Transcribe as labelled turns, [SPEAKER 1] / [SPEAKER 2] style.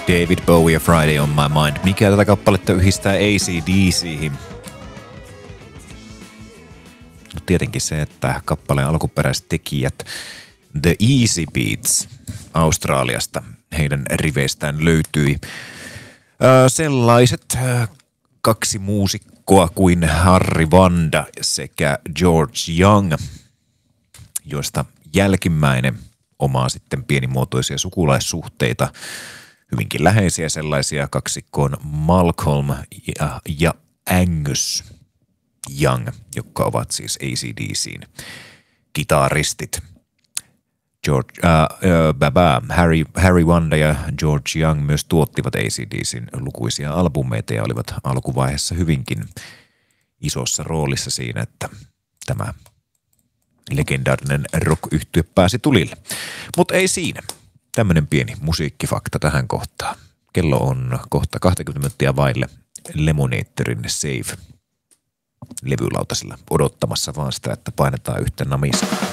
[SPEAKER 1] David Bowie, Friday on my mind. Mikä tätä kappaletta yhdistää AC/DC:hin? No tietenkin se, että kappaleen alkuperäiset tekijät The Easy Beats Australiasta, heidän riveistään löytyi sellaiset kaksi muusikkoa kuin Harry Vanda sekä George Young, joista jälkimmäinen omaa sitten pienimuotoisia sukulaissuhteita, hyvinkin läheisiä sellaisia kaksikkoon Malcolm ja Angus Young, jotka ovat siis AC/DC:n kitaristit. Harry Vanda ja George Young myös tuottivat AC/DC:n lukuisia albumeita ja olivat alkuvaiheessa hyvinkin isossa roolissa siinä, että tämä legendaarinen rock-yhtye pääsi tulille. Mutta ei siinä. Tämmöinen pieni musiikkifakta tähän kohtaan. Kello on kohta 20 minuuttia vaille Lemonatorin Save levylautasella odottamassa vaan sitä, että painetaan yhtä namiskaa.